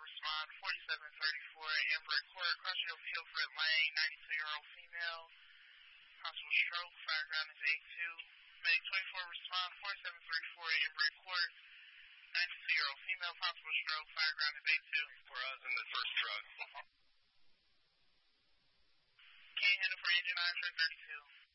respond 4734 Amber Court, Crossfield Hilfred Lane, 92-year-old female. Possible stroke, background is 82. Medic 24 respond 4734 Amber Court, 92-year-old female. Possible stroke, background is 82. Where I was in the first truck. Can't handle for engine 9 32.